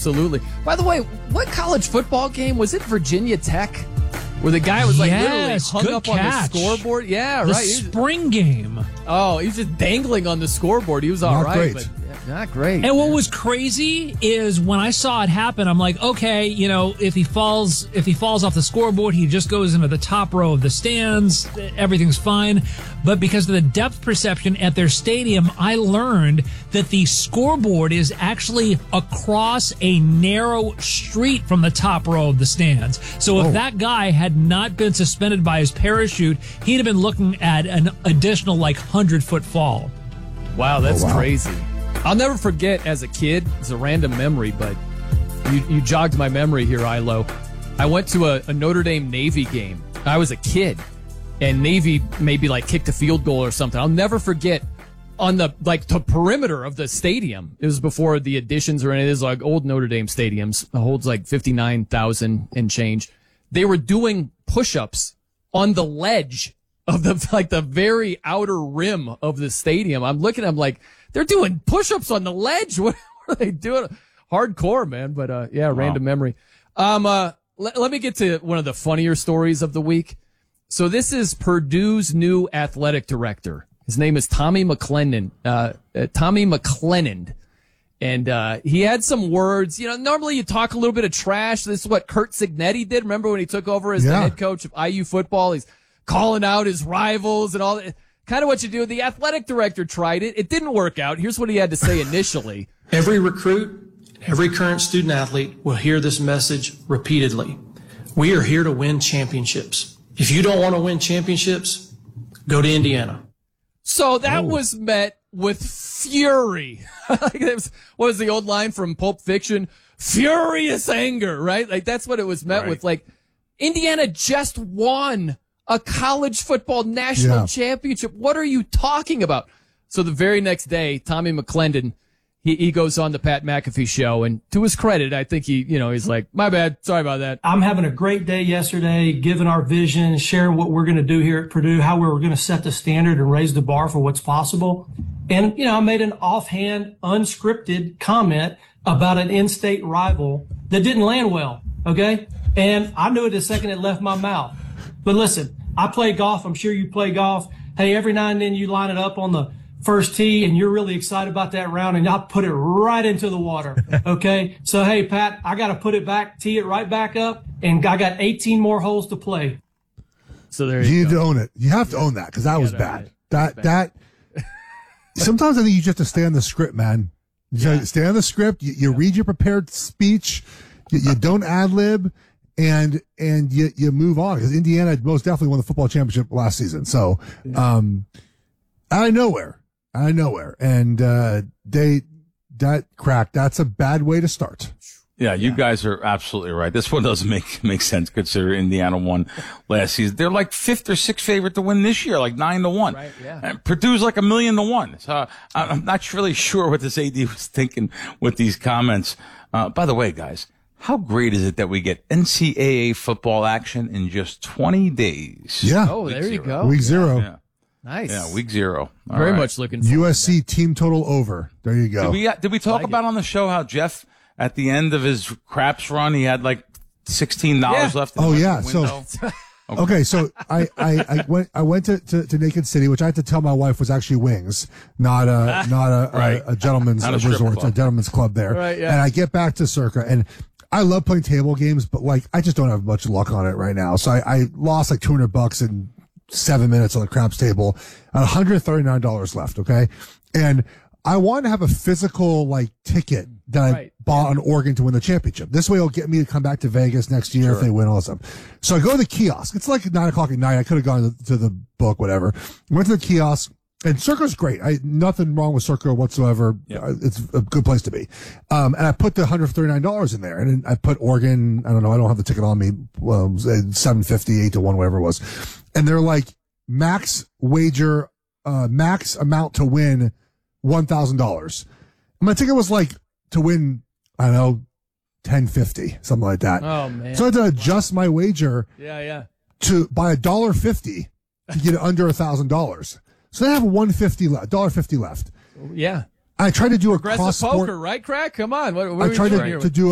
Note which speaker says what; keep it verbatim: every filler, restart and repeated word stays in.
Speaker 1: absolutely. By the way, what college football game was it? Virginia Tech, where the guy was like
Speaker 2: yes,
Speaker 1: literally hung up
Speaker 2: catch.
Speaker 1: on the scoreboard. Yeah,
Speaker 2: the
Speaker 1: right.
Speaker 2: spring game.
Speaker 1: Oh, he was just dangling on the scoreboard. He was all
Speaker 3: Not
Speaker 1: right,
Speaker 3: great.
Speaker 1: but yeah, not great.
Speaker 2: And what was crazy is when I saw it happen, I'm like, okay, you know, if he falls, if he falls off the scoreboard, he just goes into the top row of the stands. Everything's fine. But because of the depth perception at their stadium, I learned that the scoreboard is actually across a narrow street from the top row of the stands. So if
Speaker 3: Oh.
Speaker 2: that guy had not been suspended by his parachute, he'd have been looking at an additional like hundred foot fall.
Speaker 1: Wow, that's
Speaker 3: Oh, wow.
Speaker 1: crazy. I'll never forget as a kid, it's a random memory, but you, you jogged my memory here, Ilo. I went to a, a Notre Dame Navy game. I was a kid, and Navy maybe like kicked a field goal or something. I'll never forget on the like the perimeter of the stadium. It was before the additions or any of these like old Notre Dame stadiums. It holds like fifty-nine thousand and change. They were doing push-ups on the ledge of the like the very outer rim of the stadium. I'm looking, I'm like, they're doing push-ups on the ledge. What are they doing? Hardcore, man. But uh, yeah, wow. Random memory. Um, uh, let, let me get to one of the funnier stories of the week. So this is Purdue's new athletic director. His name is Tommy McLennan. Uh, uh, Tommy McLennan. And uh, he had some words. You know, normally you talk a little bit of trash. This is what Curt Cignetti did. Remember when he took over as
Speaker 3: yeah.
Speaker 1: the head coach of I U football? He's calling out his rivals and all that. Kind of what you do. The athletic director tried it. It didn't work out. Here's what he had to say initially.
Speaker 4: Every recruit, every current student athlete will hear this message repeatedly. We are here to win championships. If you don't want to win championships, go to Indiana.
Speaker 1: So that
Speaker 3: Oh.
Speaker 1: was met with fury. Like it was, what was the old line from Pulp Fiction? Furious anger, right? Like that's what it was met
Speaker 5: Right.
Speaker 1: with. Like Indiana just won a college football national
Speaker 3: Yeah.
Speaker 1: championship. What are you talking about? So the very next day, Tommy McLennan, he, he goes on the Pat McAfee show, and to his credit, I think he, you know, he's like, my bad, sorry about that.
Speaker 6: I'm having a great day yesterday, giving our vision, sharing what we're going to do here at Purdue, how we're going to set the standard and raise the bar for what's possible. And, you know, I made an offhand, unscripted comment about an in-state rival that didn't land well, okay? And I knew it the second it left my mouth. But listen, I play golf. I'm sure you play golf. Hey, every now and then you line it up on the first tee and you're really excited about that round and I put it right into the water. Okay. So, hey, Pat, I got to put it back, tee it right back up, and I got eighteen more holes to play.
Speaker 1: So there
Speaker 3: You
Speaker 1: you
Speaker 3: need
Speaker 1: go.
Speaker 3: to own it. You have to own that because that was
Speaker 1: gotta own
Speaker 3: bad.
Speaker 1: it.
Speaker 3: That
Speaker 1: Bad.
Speaker 3: that. Sometimes I think you just have to stay on the script, man. You
Speaker 1: Yeah.
Speaker 3: gotta stay on the script. You, you read your prepared speech. You, you don't ad lib, and and you you move on because Indiana most definitely won the football championship last season. So, um, out of nowhere, out of nowhere, and uh, they that crack. That's a bad way to start.
Speaker 5: Yeah, you guys are absolutely right. This one doesn't make make sense considering Indiana won last season. They're like fifth or sixth favorite to win this year, like nine to one.
Speaker 1: Right, yeah.
Speaker 5: And Purdue's like a million to one. So I'm not really sure what this A D was thinking with these comments. Uh, by the way, guys, how great is it that we get N C double A football action in just twenty days?
Speaker 3: Yeah,
Speaker 1: Oh, there you
Speaker 5: zero.
Speaker 1: go.
Speaker 3: week zero.
Speaker 5: Yeah,
Speaker 1: Nice.
Speaker 5: yeah, week zero. All
Speaker 1: Very
Speaker 5: right.
Speaker 1: much looking forward
Speaker 3: U S C team total over. There you go.
Speaker 5: Did we, did we talk
Speaker 1: Like
Speaker 5: about on the show how Jeff, at the end of his craps run, he had like sixteen dollars
Speaker 1: Yeah.
Speaker 5: left in
Speaker 3: Oh,
Speaker 5: the
Speaker 3: yeah, so-
Speaker 5: window?
Speaker 3: Okay, so I, I, I went I went to, to, to Naked City, which I had to tell my wife was actually wings, not a not a,
Speaker 5: Right.
Speaker 3: a, a gentleman's
Speaker 5: Not a strip
Speaker 3: resort,
Speaker 5: club.
Speaker 3: a gentleman's club there.
Speaker 1: Right, yeah.
Speaker 3: And I get back to Circa, and I love playing table games, but like I just don't have much luck on it right now. So I, I lost like two hundred bucks in seven minutes on the craps table, one hundred thirty-nine dollars left. Okay, and I want to have a physical like ticket that I
Speaker 1: Right.
Speaker 3: bought on Oregon to win the championship. This way it'll get me to come back to Vegas next year if they win all this stuff. So I go to the kiosk. It's like nine o'clock at night. I could have gone to, to the book, whatever. Went to the kiosk, and Circa's great. I, nothing wrong with Circa whatsoever. Uh, It's a good place to be. Um, and I put the one hundred thirty-nine dollars in there, and then I put Oregon, I don't know, I don't have the ticket on me, well, it was seven fifty, eight to one, whatever it was. And they're like, max wager, uh, max amount to win one thousand dollars. My ticket was like to win, I don't know, ten fifty, something like that.
Speaker 1: Oh, man.
Speaker 3: So I had to adjust my wager
Speaker 1: Yeah, yeah.
Speaker 3: to by a dollar fifty to get it under a thousand dollars. So I have one fifty left, dollar fifty left.
Speaker 1: Yeah.
Speaker 3: I tried to do a
Speaker 1: Aggressive
Speaker 3: cross sport.
Speaker 1: poker, right, Crack? Come on. What, what are
Speaker 3: I
Speaker 1: we
Speaker 3: tried
Speaker 1: doing
Speaker 3: to,
Speaker 1: here?
Speaker 3: to do